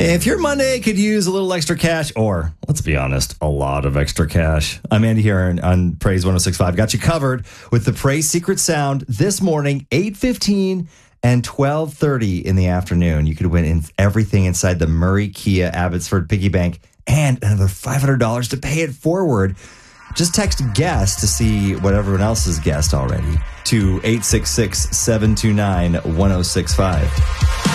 If your Monday could use a little extra cash, or let's be honest, a lot of extra cash. I'm Andy here on Praise 106.5. Got you covered with the Praise Secret Sound this morning, 8:15 and 12:30 in the afternoon. You could win everything inside the Murray Kia Abbotsford Piggy Bank and another $500 to pay it forward. Just text guess to see what everyone else has guessed already to 866-729-1065.